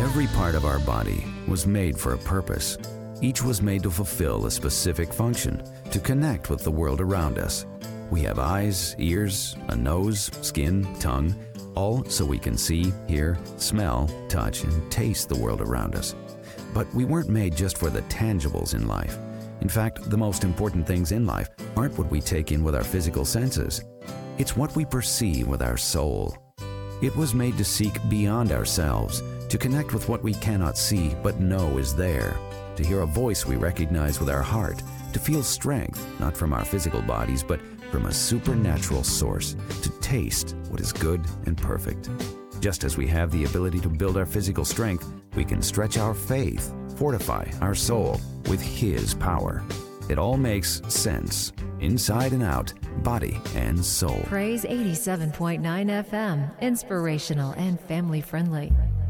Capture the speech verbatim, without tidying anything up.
Every part of our body was made for a purpose. Each was made to fulfill a specific function, to connect with the world around us. We have eyes, ears, a nose, skin, tongue, all so we can see, hear, smell, touch, and taste the world around us. But we weren't made just for the tangibles in life. In fact, the most important things in life aren't what we take in with our physical senses. It's what we perceive with our soul. It was made to seek beyond ourselves, to connect with what we cannot see but know is there, to hear a voice we recognize with our heart, to feel strength, not from our physical bodies, but from a supernatural source, to taste what is good and perfect. Just as we have the ability to build our physical strength, we can stretch our faith, fortify our soul with His power. It all makes sense, inside and out, body and soul. Praise eighty-seven point nine F M, inspirational and family friendly.